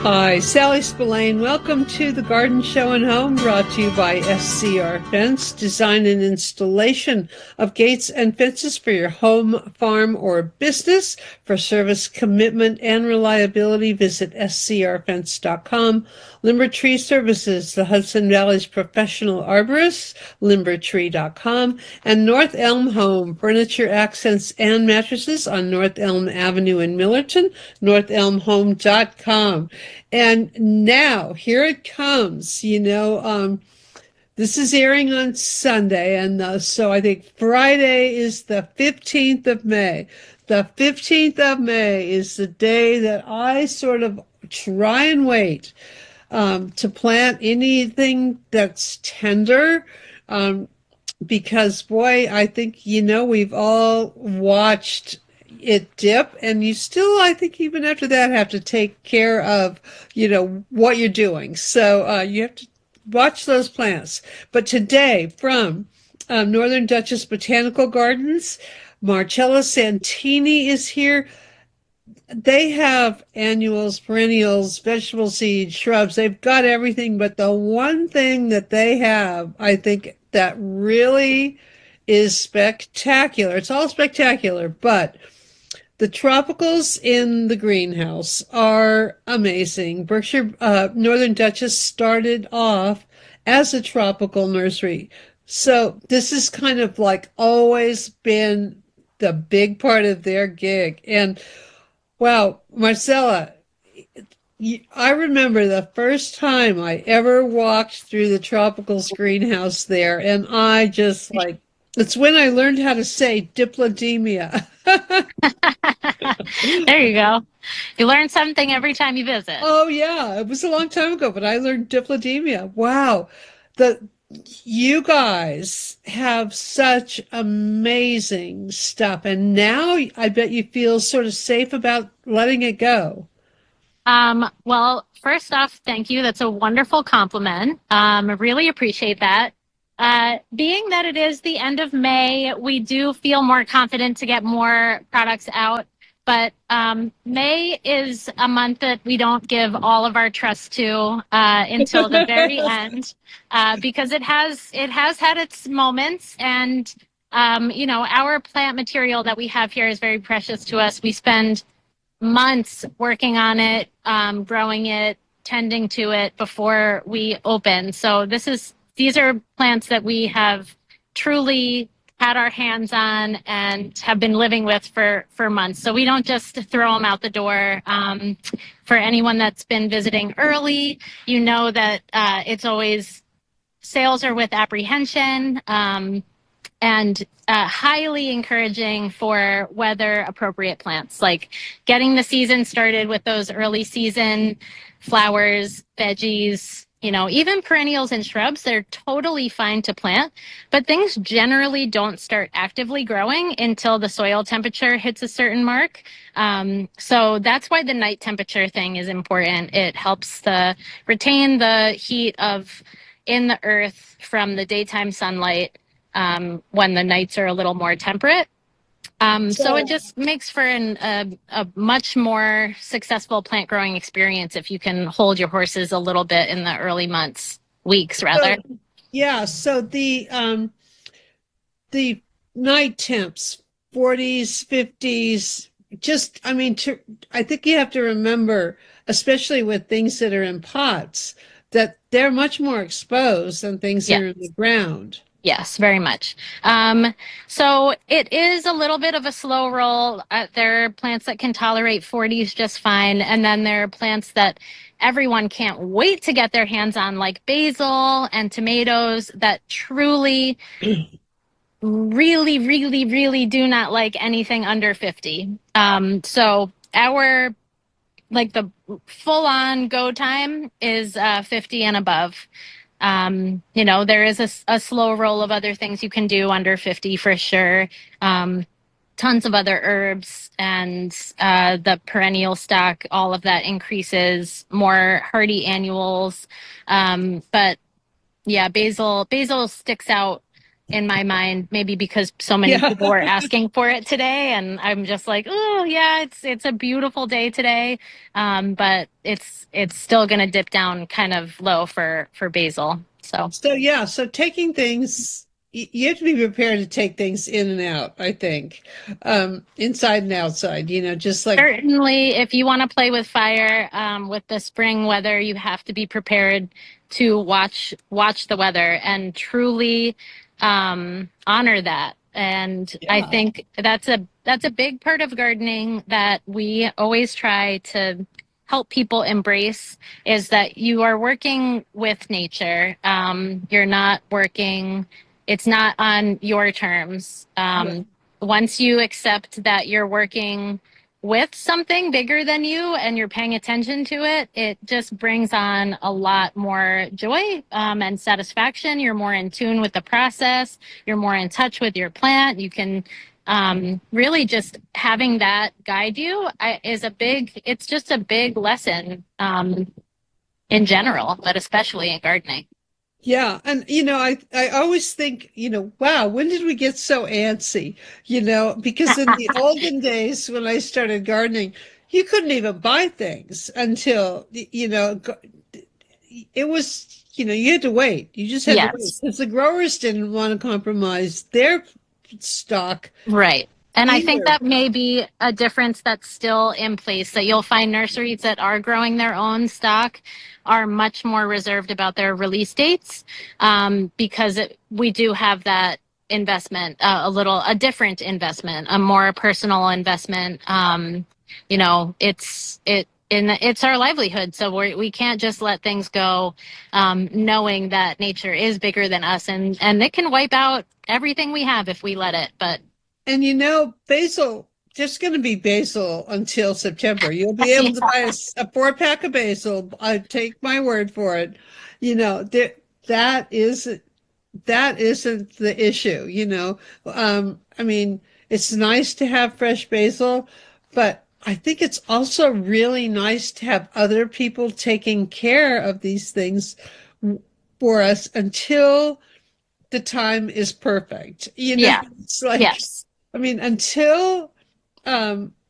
Hi, Sally Spillane. Welcome to the Garden Show and Home, brought to you by SCR Fence, design and installation of gates and fences for your home, farm, or business. For service commitment and reliability, visit scrfence.com. Limber Tree Services, the Hudson Valley's professional arborist, limbertree.com. And North Elm Home, furniture, accents, and mattresses on North Elm Avenue in Millerton, northelmhome.com. And now here it comes. This is airing on Sunday, and so I think Friday is the 15th of May. The 15th of May is the day that I sort of try and wait to plant anything that's tender. Because boy, I think, we've all watched it dip, and you still, I think, even after that, have to take care of, what you're doing. So you have to watch those plants. But today, from Northern Duchess Botanical Gardens, Marcella Santini is here. They have annuals, perennials, vegetable seeds, shrubs. They've got everything, but the one thing that they have, I think, that really is spectacular. It's all spectacular, but the tropicals in the greenhouse are amazing. Berkshire Northern Duchess started off as a tropical nursery. So this has kind of like always been the big part of their gig. And wow, Marcella, I remember the first time I ever walked through the Tropicals greenhouse there, and I just like, it's when I learned how to say diplodemia. There you go. You learn something every time you visit. Oh yeah, it was a long time ago, but I learned diplodemia. Wow. The You guys have such amazing stuff, and now I bet you feel sort of safe about letting it go. Well, first off, thank you. That's a wonderful compliment. I really appreciate that. Being that it is the end of May, we do feel more confident to get more products out. But May is a month that we don't give all of our trust to until the very end, because it has had its moments, and our plant material that we have here is very precious to us. We spend months working on it, growing it, tending to it before we open. So these are plants that we have truly had our hands on and have been living with for months. So we don't just throw them out the door. For anyone that's been visiting early, you know that it's always sales are with apprehension. And highly encouraging for weather appropriate plants, like getting the season started with those early season flowers, veggies, even perennials and shrubs. They're totally fine to plant, but things generally don't start actively growing until the soil temperature hits a certain mark. So that's why the night temperature thing is important. It helps retain the heat of in the earth from the daytime sunlight, when the nights are a little more temperate. So it So, just makes for a much more successful plant growing experience if you can hold your horses a little bit in the early months, weeks rather. so yeah, so the night temps, 40s, 50s, just, I think you have to remember, especially with things that are in pots, that they're much more exposed than things that Yeah. are in the ground. Yes, very much. So it is a little bit of a slow roll. There are plants that can tolerate 40s just fine. And then there are plants that everyone can't wait to get their hands on, like basil and tomatoes, that truly, really, really, really do not like anything under 50. So the full on go time is 50 and above. There is a slow roll of other things you can do under 50 for sure. Tons of other herbs and the perennial stock, all of that increases, more hardy annuals. But yeah, basil sticks out in my mind, maybe because so many Yeah. people were asking for it today, and I'm just like, oh yeah, it's a beautiful day today, but it's still gonna dip down kind of low for basil. So So yeah, so taking things, you have to be prepared to take things in and out, I think, inside and outside, just like, certainly, if you want to play with fire, with the spring weather, you have to be prepared to watch the weather and truly honor that. And I yeah, think that's a big part of gardening that we always try to help people embrace is that you are working with nature. You're not working, it's not on your terms. yeah, Once you accept that you're working with something bigger than you and you're paying attention to it, it just brings on a lot more joy and satisfaction. You're more in tune with the process. You're more in touch with your plant. You can really just having that guide you is it's just a big lesson in general, but especially in gardening. yeah. And I always think, wow, when did we get so antsy? Because in the olden days when I started gardening, you couldn't even buy things until, it was, you had to wait. You just had to wait Yes. because the growers didn't want to compromise their stock Right. And I think either. that may be a difference that's still in place that you'll find nurseries that are growing their own stock are much more reserved about their release dates because we do have that investment, a different investment, a more personal investment. It's our livelihood, so we can't just let things go, knowing that nature is bigger than us, and it can wipe out everything we have if we let it. But And basil, just going to be basil until September. You'll be able to buy a 4 pack of basil. I take my word for it. There, that is that isn't the issue, I mean, it's nice to have fresh basil, but I think it's also really nice to have other people taking care of these things for us until the time is perfect. yeah, It's like, yes, I mean, until